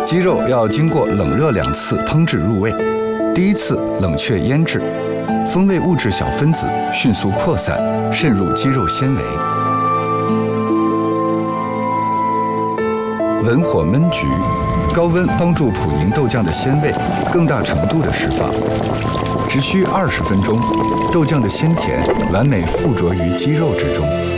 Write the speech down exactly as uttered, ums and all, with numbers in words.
鸡肉要经过冷热两次烹制入味，第一次冷却腌制，风味物质小分子迅速扩散，渗入鸡肉纤维。文火焖焗，高温帮助普宁豆酱的鲜味更大程度的释放，只需二十分钟，豆酱的鲜甜完美附着于鸡肉之中。